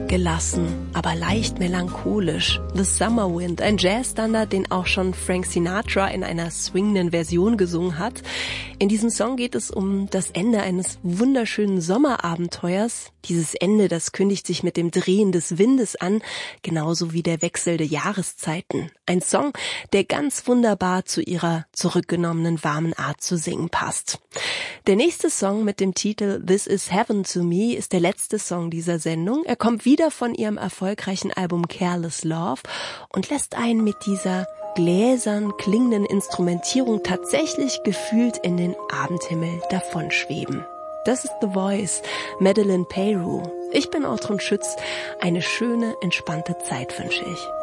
Gelassen, aber leicht melancholisch. The Summer Wind, ein Jazzstandard, den auch schon Frank Sinatra in einer swingenden Version gesungen hat. In diesem Song geht es um das Ende eines wunderschönen Sommerabenteuers. Dieses Ende, das kündigt sich mit dem Drehen des Windes an, genauso wie der Wechsel der Jahreszeiten. Ein Song, der ganz wunderbar zu ihrer zurückgenommenen warmen Art zu singen passt. Der nächste Song mit dem Titel This Is Heaven to Me ist der letzte Song dieser Sendung. Er kommt wieder von ihrem erfolgreichen Album Careless Love und lässt einen mit dieser gläsern klingenden Instrumentierung tatsächlich gefühlt in den Abendhimmel davonschweben. Das ist The Voice, Madeleine Peyroux. Ich bin Ortrun Schütz. Eine schöne, entspannte Zeit wünsche ich.